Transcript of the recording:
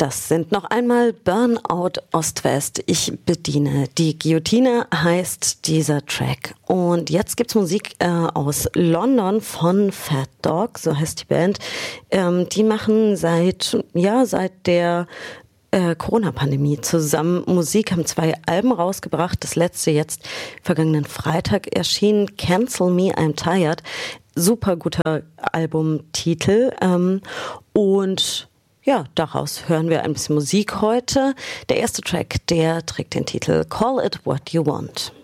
Das sind noch einmal Burnout Ost-West. Ich bediene die Guillotine, heißt dieser Track. Und jetzt gibt's Musik aus London von Fat Dog, so heißt die Band. Die machen seit der Corona-Pandemie zusammen Musik, haben 2 Alben rausgebracht. Das letzte jetzt vergangenen Freitag erschien, Cancel Me, I'm Tired. Super guter Albumtitel. Und ja, daraus hören wir ein bisschen Musik heute. Der erste Track, der trägt den Titel Call It What You Want.